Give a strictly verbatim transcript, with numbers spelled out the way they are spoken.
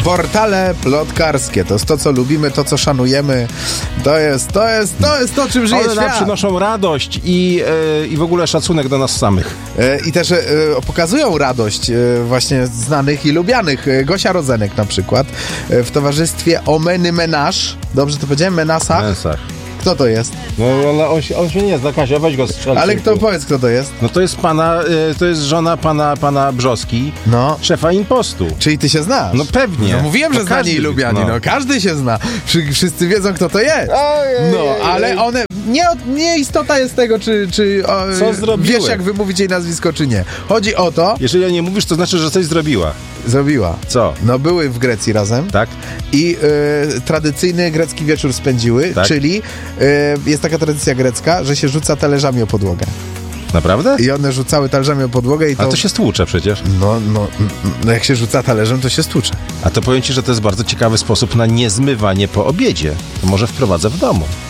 Portale plotkarskie, to jest to, co lubimy, to, co szanujemy. To jest, to jest, to jest to, czym żyje One świat. nam przynoszą radość i, e, i w ogóle szacunek do nas samych. E, I też e, pokazują radość e, właśnie znanych i lubianych. E, Gosia Rozenek na przykład e, w towarzystwie Omeny Menaż. Dobrze to powiedziałem? Menasa? Mensach. Kto to jest? No ona, on, się, on się nie zna, Kasia, weź go strzel. Ale kto, powiedz, kto to jest? No to jest pana, e, to jest żona pana, pana Brzoski, No. szefa Impostu. Czyli ty się znasz? No pewnie. No mówiłem, No że znani każdy- i lubiani. No. no. każdy się zna. Wszy- Wszyscy wiedzą, kto to jest. Ojej, No, ale one... Nie, nie istota jest tego, czy, czy o, Co zrobiły? wiesz, jak wymówić jej nazwisko, czy nie. Chodzi o to... Jeżeli o nie mówisz, to znaczy, że coś zrobiła. Zrobiła. Co? No, były w Grecji razem. Tak? I y, tradycyjny grecki wieczór spędziły, Tak. czyli y, jest taka tradycja grecka, że się rzuca talerzami o podłogę. Naprawdę? I one rzucały talerzami o podłogę i to... A to się stłucze przecież. No, no, no, jak się rzuca talerzem, to się stłucze. A to powiem ci, że to jest bardzo ciekawy sposób na niezmywanie po obiedzie. To może wprowadzę w domu.